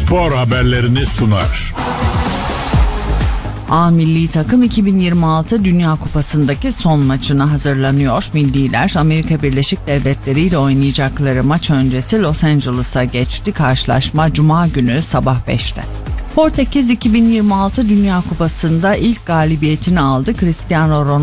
spor haberlerini sunar. A milli takım 2026 Dünya Kupası'ndaki son maçına hazırlanıyor. Milliler Amerika Birleşik Devletleri ile oynayacakları maç öncesi Los Angeles'a geçti. Karşılaşma Cuma günü sabah 5'te. Portekiz 2026 Dünya Kupası'nda ilk galibiyetini aldı. Cristiano Ronaldo